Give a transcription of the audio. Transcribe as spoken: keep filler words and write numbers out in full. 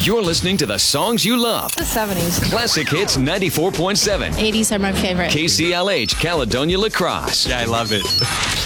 You're listening to the songs you love. The seventies. Classic Hits ninety-four point seven. eighties are my favorite. K C L H, Caledonia La Crosse. Yeah, I love it.